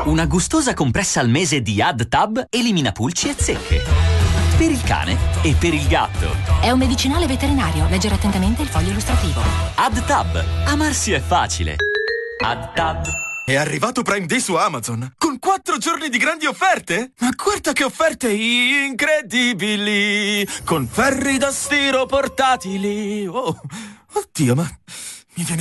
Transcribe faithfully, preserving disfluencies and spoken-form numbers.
Una gustosa compressa al mese di AddTab elimina pulci e zecche. Per il cane e per il gatto. È un medicinale veterinario. Leggere attentamente il foglio illustrativo. AddTab. Amarsi è facile. AddTab. È arrivato Prime Day su Amazon, con quattro giorni di grandi offerte? Ma guarda che offerte incredibili! Con ferri da stiro portatili! Oh, oddio, ma